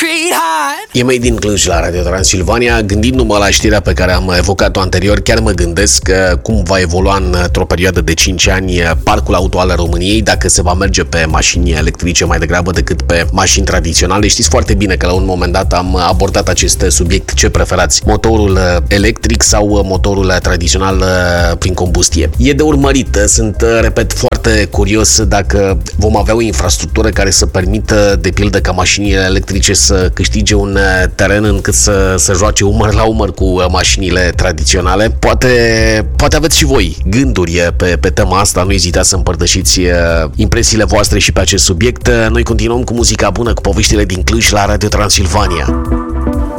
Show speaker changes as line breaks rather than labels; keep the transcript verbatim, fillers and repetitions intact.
E mai din Cluj la Radio Transilvania. Gândindu-mă la știrea pe care am evocat-o anterior, chiar mă gândesc cum va evolua într-o perioadă de cinci ani parcul auto al României, dacă se va merge pe mașini electrice mai degrabă decât pe mașini tradiționale. Știți foarte bine că la un moment dat am abordat acest subiect. Ce preferați? Motorul electric sau motorul tradițional prin combustie? E de urmărit. Sunt, repet, foarte curios dacă vom avea o infrastructură care să permită, de pildă, ca mașinile electrice să câștige un teren încât să, să joace umăr la umăr cu mașinile tradiționale. Poate, poate aveți și voi gânduri pe, pe tema asta, nu ezitați să împărtășiți impresiile voastre și pe acest subiect. Noi continuăm cu muzica bună, cu poveștile din Cluj la Radio Transilvania.